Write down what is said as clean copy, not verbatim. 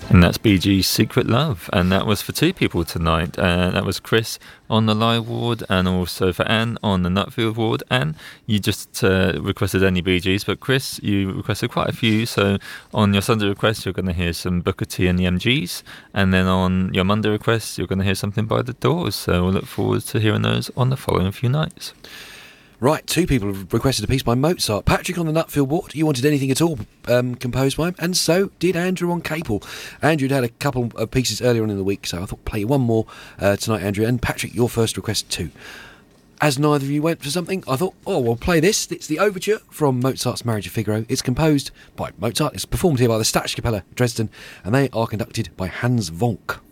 And that's Bee Gees' Secret Love, and that was for two people tonight. That was Chris on the live ward, and also for Anne on the Nutfield ward. Anne, you just requested any Bee Gees, but Chris, you requested quite a few. So on your Sunday request, you're going to hear some Booker T and the MGs, and then on your Monday request, you're going to hear something by The Doors. So we'll look forward to hearing those on the following few nights. Right, two people have requested a piece by Mozart. Patrick on the Nutfield ward, you wanted anything at all composed by him, and so did Andrew on Capel. Andrew had a couple of pieces earlier on in the week, so I thought play one more tonight, Andrew. And Patrick, your first request too. As neither of you went for something, I thought, we'll play this. It's the overture from Mozart's Marriage of Figaro. It's composed by Mozart. It's performed here by the Staatskapelle Dresden, and they are conducted by Hans Vonk.